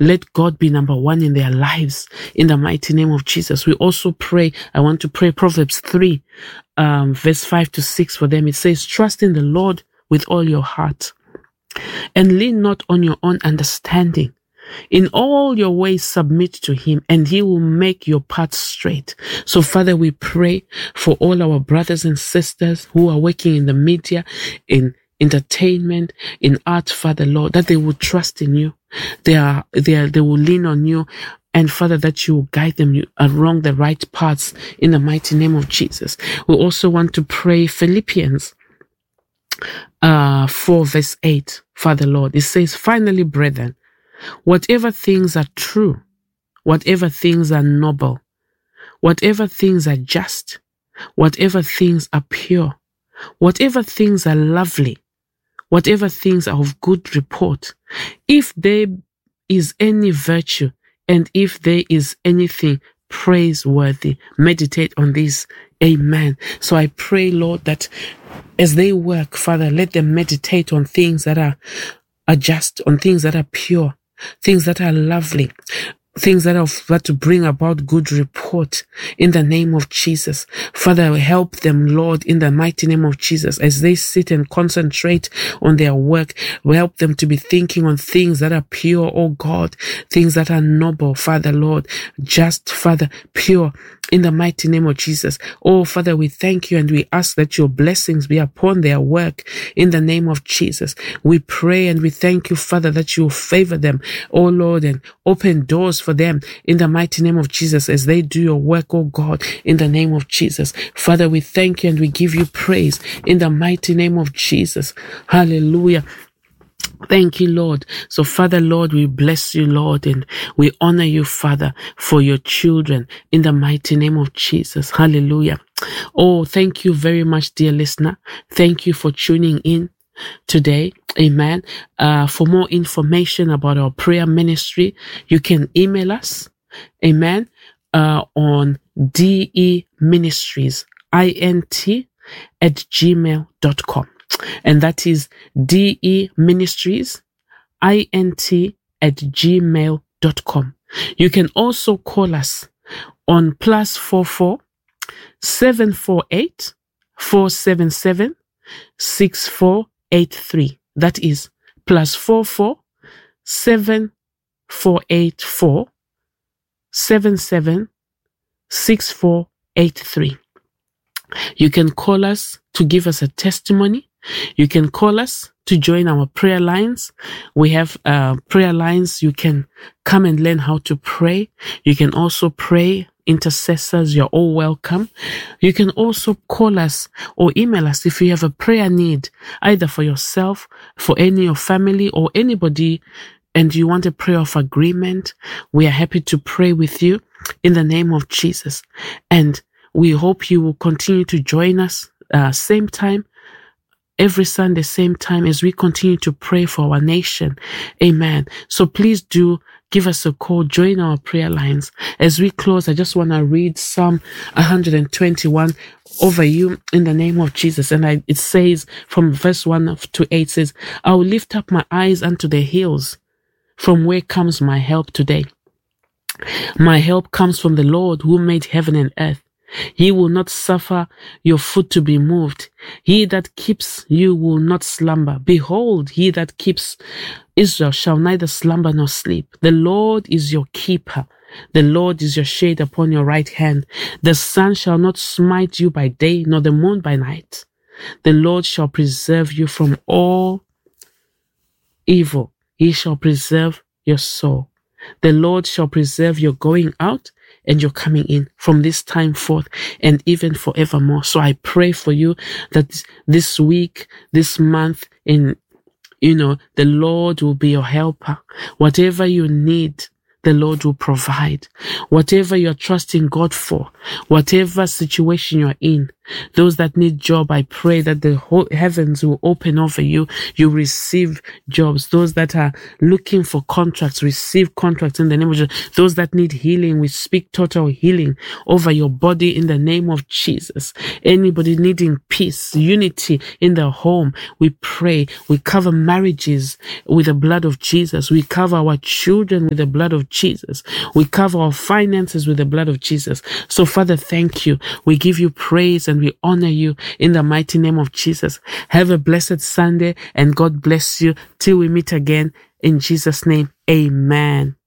Let God be number one in their lives in the mighty name of Jesus. We also pray, I want to pray Proverbs 3, verse 5 to 6 for them. It says, trust in the Lord with all your heart and lean not on your own understanding. In all your ways submit to him, and he will make your paths straight. So, Father, we pray for all our brothers and sisters who are working in the media, in entertainment, in art, Father, Lord, that they will trust in you. They will lean on you. And Father, that you will guide them along the right paths in the mighty name of Jesus. We also want to pray Philippians 4 verse 8, Father, Lord. It says, finally, brethren, whatever things are true, whatever things are noble, whatever things are just, whatever things are pure, whatever things are lovely, whatever things are of good report, if there is any virtue and if there is anything praiseworthy, meditate on this. Amen. So I pray, Lord, that as they work, Father, let them meditate on things that are just, on things that are pure, things that are lovely, things that are to bring about good report in the name of Jesus. Father, help them, Lord, in the mighty name of Jesus, as they sit and concentrate on their work. Help them to be thinking on things that are pure, oh God, things that are noble, Father, Lord, just, Father, pure, in the mighty name of Jesus. Oh, Father, we thank you and we ask that your blessings be upon their work in the name of Jesus. We pray and we thank you, Father, that you will favor them, oh Lord, and open doors for them in the mighty name of Jesus as they do your work, oh God, in the name of Jesus. Father, we thank you and we give you praise in the mighty name of Jesus. Hallelujah. Thank you, Lord. So, Father, Lord, we bless you, Lord, and we honor you, Father, for your children in the mighty name of Jesus. Hallelujah. Oh, thank you very much, dear listener. Thank you for tuning in today. Amen. For more information about our prayer ministry, you can email us. Amen. On deministries@gmail.com. And that is deministries@gmail.com. You can also call us on +44 748 477 6483. That is +44 748 477 6483. You can call us to give us a testimony. You can call us to join our prayer lines. We have prayer lines. You can come and learn how to pray. You can also pray. Intercessors, you're all welcome. You can also call us or email us if you have a prayer need, either for yourself, for any of your family, or anybody, and you want a prayer of agreement. We are happy to pray with you in the name of Jesus. And we hope you will continue to join us same time, every Sunday, same time, as we continue to pray for our nation. Amen. So please do give us a call, join our prayer lines. As we close, I just want to read Psalm 121 over you in the name of Jesus. And it says from verse 1 to 8 says, I will lift up my eyes unto the hills. From where comes my help today? My help comes from the Lord who made heaven and earth. He will not suffer your foot to be moved. He that keeps you will not slumber. Behold, he that keeps Israel shall neither slumber nor sleep. The Lord is your keeper. The Lord is your shade upon your right hand. The sun shall not smite you by day, nor the moon by night. The Lord shall preserve you from all evil. He shall preserve your soul. The Lord shall preserve your going out and you're coming in from this time forth and even forevermore. So I pray for you that this week, this month, the Lord will be your helper. Whatever you need, the Lord will provide. Whatever you're trusting God for, whatever situation you're in, Those that need job, I pray that the whole heavens will open over you. You receive jobs. Those that are looking for contracts, receive contracts in the name of Jesus. Those that need healing, we speak total healing over your body in the name of Jesus. Anybody needing peace, unity in the home, we pray. We cover marriages with the blood of Jesus. We cover our children with the blood of Jesus. We cover our finances with the blood of Jesus. So Father, thank you. We give you praise and we honor you in the mighty name of Jesus. Have a blessed Sunday and God bless you till we meet again. In Jesus' name, amen.